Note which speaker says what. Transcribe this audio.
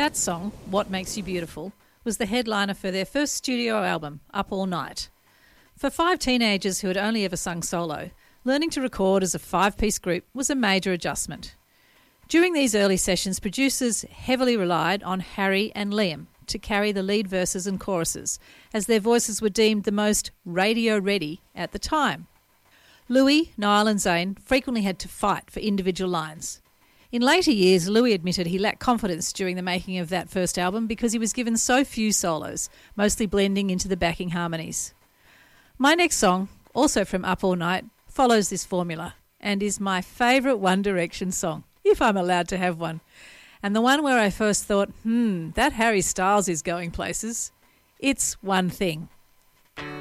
Speaker 1: That song, What Makes You Beautiful, was the headliner for their first studio album, Up All Night. For 5 teenagers who had only ever sung solo, learning to record as a 5-piece group was a major adjustment. During these early sessions, producers heavily relied on Harry and Liam to carry the lead verses and choruses, as their voices were deemed the most radio-ready at the time. Louis, Niall and Zayn frequently had to fight for individual lines. In later years, Louis admitted he lacked confidence during the making of that first album because he was given so few solos, mostly blending into the backing harmonies. My next song, also from Up All Night, follows this formula and is my favourite One Direction song, if I'm allowed to have one. And the one where I first thought, that Harry Styles is going places. It's One Thing.